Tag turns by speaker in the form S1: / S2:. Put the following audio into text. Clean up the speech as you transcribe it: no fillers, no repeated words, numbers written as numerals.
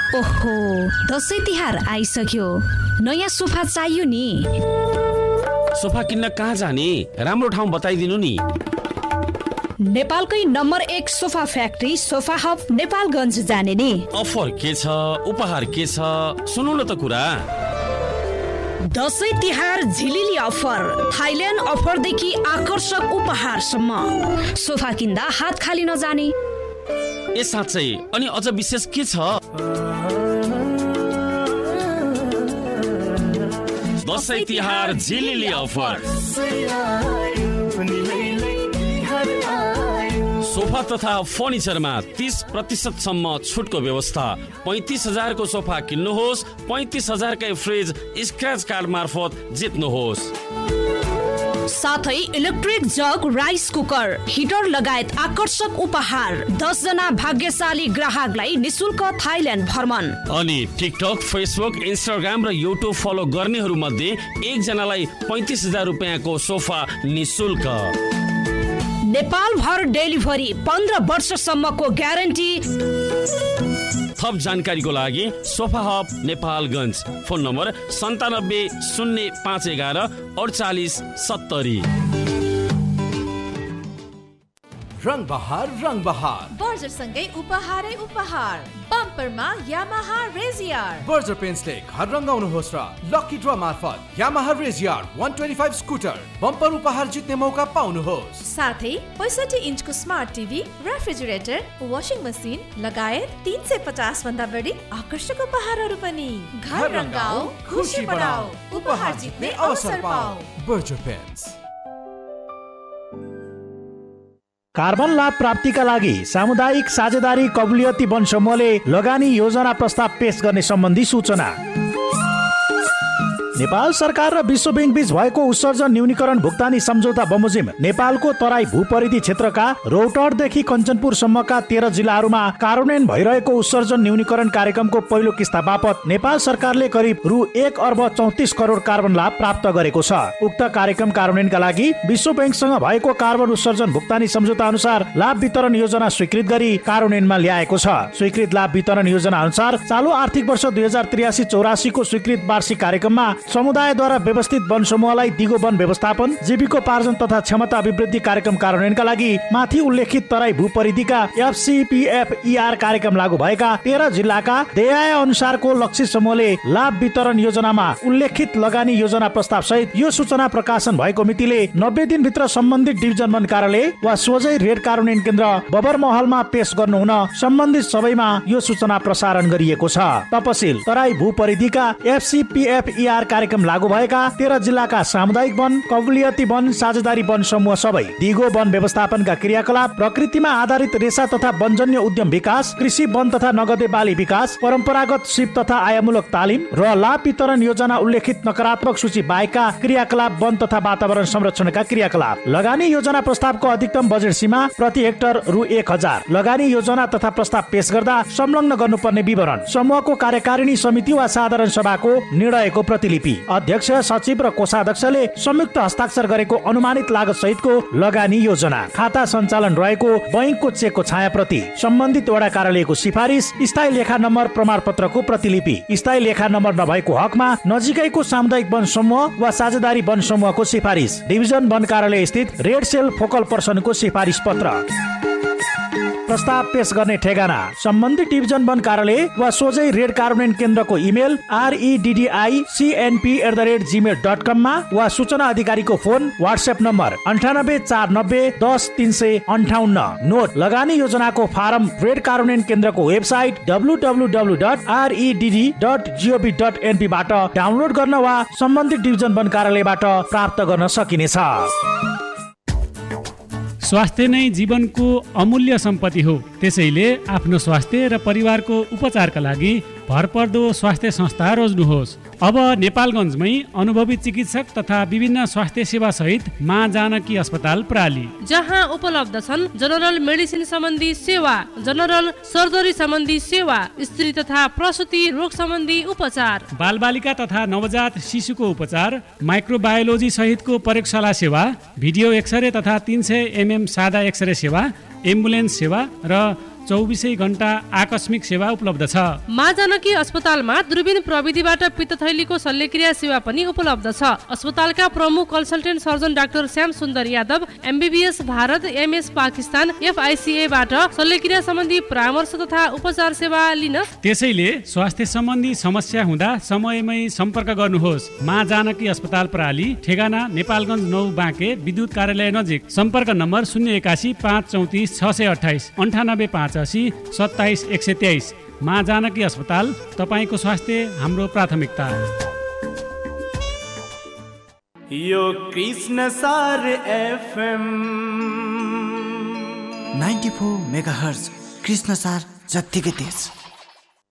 S1: ओहो, दसैँ तिहार आइसक्यो, नयाँ सोफा चाहियो नि।
S2: सोफा किन्न कहाँ जाने, राम्रो ठाउँ बताइदिनु नि।
S1: नेपालकै number 1 sofa factory sofa hub Nepalgunj जाने नि।
S2: अफर के छ, उपहार के छ, सुनौ न त कुरा।
S1: दसैँ तिहार झिलिली अफर, थाइल्यान्ड अफरदेखि आकर्षक उपहारसम्म। सोफा किन्दा हात खाली नजाने।
S2: ए साँच्चै, अनि अझ विशेष के छ? दसैँ तिहार झिलिली अफर। सोफा तथा फर्निचरमा 30% सम्म छुटको व्यवस्था। 35,000 को सोफा किन्नुहोस्, 35,000 कै फ्रिज स्क्रैच कार्ड मार्फत जित्नुहोस्।
S1: साथै electric jug, rice cooker, heater लगायत आकर्षक उपहार। 10 जना भाग्यशाली ग्राहकलाई निशुल्क थाइल्यान्ड भ्रमण। अनि
S2: टिकटक, फेसबुक, इन्स्टाग्राम र युट्युब फलो गर्नेहरू मध्ये 1 जनालाई 35,000 रुपैयाँको सोफा निशुल्क।
S1: नेपाल भर डेलिभरी, 15 वर्षसम्मको ग्यारेन्टी।
S2: थप जानकारीको लागि sofa hub Nepalgunj, phone number 97 0511 48 70।
S3: रङ बहार
S4: बर्जर सँगै उपहारै उपहार। बम्परमा यामाहा रेजियर।
S3: बर्जर पेन्ट्सले घर रङ्गाउनुहोस् र लकी ड्र मार्फत यामाहा रेजियर 125 स्कुटर बम्पर उपहार जित्ने मौका पाउनुहोस्।
S4: साथै 65 इन्चको smart TV, refrigerator, washing machine लगायत 350 भन्दा बढी आकर्षक उपहारहरू पनि। घर रङ्गाऊ, खुसी बढाऊ, उपहार जित्ने अवसर पाऊ।
S3: Berger paints.
S5: कार्बन लाभ प्राप्तिका लागि सामुदायिक साझेदारी कबुलियती वन समूहले लगानी योजना प्रस्ताव पेश गर्ने सम्बन्धी सूचना। नेपाल सरकार र विश्व बैंक बीच भएको उत्सर्जन न्यूनीकरण भुक्तानी सम्झौता बमोजिम नेपालको तराई भूपरिधि क्षेत्रका रौतहटदेखि कञ्चनपुरसम्मका 13 जिल्लाहरूमा कार्यान्वयन भइरहेको उत्सर्जन न्यूनीकरण कार्यक्रमको पहिलो किस्ता बापत नेपाल सरकारले करिब रु 1 अर्ब 34 करोड कार्बन लाभ प्राप्त गरेको छ। उक्त कार्यक्रम कार्यान्वयनका लागि विश्व बैंकसँग भएको कार्बन उत्सर्जन भुक्तानी सम्झौता अनुसार लाभ वितरण योजना स्वीकृत गरी कार्यान्वयनमा ल्याएको छ। स्वीकृत लाभ वितरण योजना अनुसार चालु आर्थिक वर्ष 2083-84 को स्वीकृत वार्षिक कार्यक्रममा समुदायद्वारा व्यवस्थित वन समूहलाई दिगो वन व्यवस्थापन, जीविकोपार्जन तथा क्षमता अभिवृद्धि कार्यक्रम कार्यान्वयनका लागि माथि उल्लेखित तराई भूपरिधिका FCPFER कार्यक्रम लागू भएका 13 जिल्लाका देयाय अनुसारको लक्षित समूहले लाभ वितरण योजनामा उल्लेखित लगानी योजना प्रस्ताव सहित यो सूचना प्रकाशन भएको मितिले 90 दिनभित्र सम्बन्धित डिभिजन वन कार्यालय वा सोझै रेड कार्यान्वयन केन्द्र बबरमहलमा पेश गर्नुहुन सम्बन्धित सबैमा यो सूचना प्रसारण गरिएको छ। तपसिल तराई भूपरिधिका FCPFER कार्यक्रम लागू भएका 13 जिल्लाका सामुदायिक वन, कबुलियती वन, साझेदारी वन समूह सबै दिगो वन व्यवस्थापनका क्रियाकलाप, प्रकृतिमा आधारित रेशा तथा वनजन्य उद्यम विकास, कृषि वन तथा नगदे बाली विकास, परम्परागत सिप तथा आयामूलक तालिम र लाभ वितरण योजना उल्लेखित नकारात्मक सूची बाहेकका क्रियाकलाप, वन तथा वातावरण संरक्षणका क्रियाकलाप। लगानी योजना प्रस्तावको अधिकतम बजेट सीमा प्रति हेक्टर रु 1000। लगानी योजना तथा प्रस्ताव पेश गर्दा संलग्न गर्नुपर्ने विवरण, समूहको कार्यकारिणी समिति वा साधारण सभाको निर्णयको प्रतिलिपि, अध्यक्ष, सचिव र कोषाध्यक्षले संयुक्त हस्ताक्षर गरेको अनुमानित लागत सहितको लगानी योजना, खाता सञ्चालन रहेको बैंकको चेकको छायाप्रति, सम्बन्धित वडा कार्यालयको सिफारिस, स्थायी लेखा नम्बर प्रमाणपत्रको प्रतिलिपि, स्थायी लेखा नम्बर नभएको हकमा नजिकैको सामुदायिक वन समूह वा साझेदारी वन समूहको सिफारिस, डिभिजन वन कार्यालय स्थित रेड सेल फोकल पर्सनको सिफारिस पत्र। प्रस्ताव पेश गर्ने ठेगाना सम्बन्धित डिभिजन वन कार्यालय वा सोझै रेड कार्यान्वयन केन्द्रको इमेल redicnp@gmail.com मा वा सूचना अधिकारीको फोन व्हाट्सएप नम्बर 9849 10 358। नोट, लगानी योजनाको फारम रेड कार्यान्वयन केन्द्रको वेबसाइट www.redd.gov.np बाट डाउनलोड गर्न वा सम्बन्धित डिभिजन वन कार्यालयबाट प्राप्त गर्न सकिनेछ।
S6: स्वास्थ्य नै जीवनको अमूल्य सम्पत्ति हो। त्यसैले आफ्नो स्वास्थ्य र परिवारको उपचारका लागि भरपर्दो स्वास्थ्य संस्था रोज्नुहोस्। अब नेपालगञ्जमै अनुभवी चिकित्सक तथा विभिन्न स्वास्थ्य सेवा सहित माँ जानकी अस्पताल प्राली,
S7: जहाँ उपलब्ध छन् जनरल मेडिसिन सम्बन्धी सेवा, जनरल सर्जरी सम्बन्धी सेवा, स्त्री तथा प्रसुति रोग सम्बन्धी उपचार,
S6: बालबालिका तथा नवजात शिशुको उपचार, माइक्रोबायोलोजी सहितको प्रयोगशाला सेवा, भिडियो एक्सरे तथा 300 mm सादा एक्सरे सेवा, एम्बुलेन्स सेवा र 24 घण्टा आकस्मिक सेवा उपलब्ध छ।
S7: मा जानकी अस्पतालमा दूरबीन प्रविधिबाट पित्तथैलीको शल्यक्रिया सेवा पनि उपलब्ध छ। अस्पतालका प्रमुख कन्सल्टेन्ट सर्जन डाक्टर श्याम सुन्दर Yadav MBBS Bharat, MS Pakistan, FICA बाट शल्यक्रिया सम्बन्धी परामर्श तथा उपचार सेवा लिन।
S6: त्यसैले स्वास्थ्य सम्बन्धी समस्या हुँदा समयमै सम्पर्क गर्नुहोस्। मा जानकी अस्पताल प्राली, ठेगाना नेपालगञ्ज 9 बाँके, विद्युत कार्यालय नजिक। सम्पर्क नम्बर 081 534 628 98 85 27 123। मा जानकी अस्पताल, तपाईको स्वास्थ्य हाम्रो प्राथमिकता।
S8: यो कृष्ण सार FM
S9: 94 मेगाहर्ज, कृष्ण सार जत्तिकै तेज।